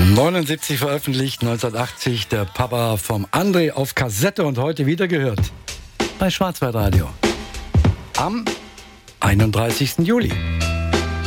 79 veröffentlicht, 1980, der Papa vom André auf Kassette und heute wieder gehört bei Schwarzwaldradio am 31. Juli.